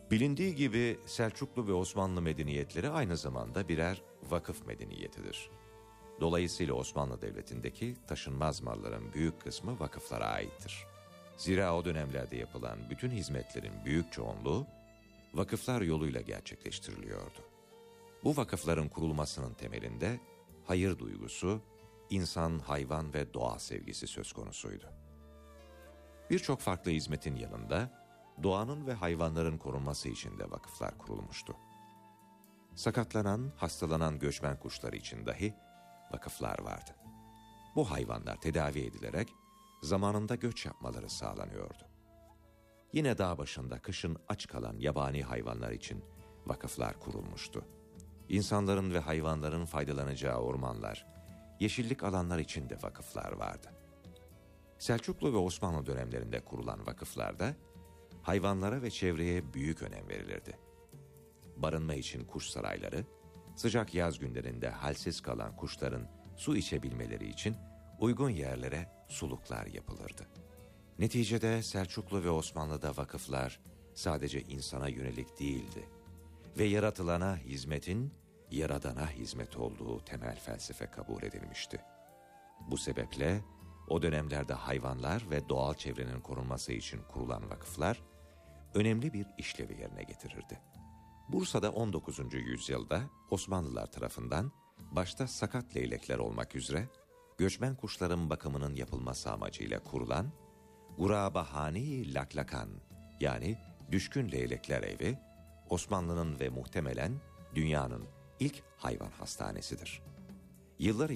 Bilindiği gibi Selçuklu ve Osmanlı medeniyetleri aynı zamanda birer vakıf medeniyetidir. Dolayısıyla Osmanlı Devleti'ndeki taşınmaz malların büyük kısmı vakıflara aittir. Zira o dönemlerde yapılan bütün hizmetlerin büyük çoğunluğu vakıflar yoluyla gerçekleştiriliyordu. Bu vakıfların kurulmasının temelinde hayır duygusu, insan, hayvan ve doğa sevgisi söz konusuydu. Birçok farklı hizmetin yanında doğanın ve hayvanların korunması için de vakıflar kurulmuştu. Sakatlanan, hastalanan göçmen kuşlar için dahi vakıflar vardı. Bu hayvanlar tedavi edilerek zamanında göç yapmaları sağlanıyordu. Yine dağ başında kışın aç kalan yabani hayvanlar için vakıflar kurulmuştu. İnsanların ve hayvanların faydalanacağı ormanlar, yeşillik alanlar için de vakıflar vardı. Selçuklu ve Osmanlı dönemlerinde kurulan vakıflarda hayvanlara ve çevreye büyük önem verilirdi. Barınma için kuş sarayları, sıcak yaz günlerinde halsiz kalan kuşların su içebilmeleri için uygun yerlere suluklar yapılırdı. Neticede Selçuklu ve Osmanlı'da vakıflar sadece insana yönelik değildi ve yaratılana hizmetin Yaradan'a hizmet olduğu temel felsefe kabul edilmişti. Bu sebeple o dönemlerde hayvanlar ve doğal çevrenin korunması için kurulan vakıflar önemli bir işlevi yerine getirirdi. Bursa'da 19. yüzyılda Osmanlılar tarafından başta sakat leylekler olmak üzere göçmen kuşların bakımının yapılması amacıyla kurulan Gurabahani Laklakan yani Düşkün Leylekler Evi, Osmanlı'nın ve muhtemelen dünyanın ilk hayvan hastanesidir. Yıllar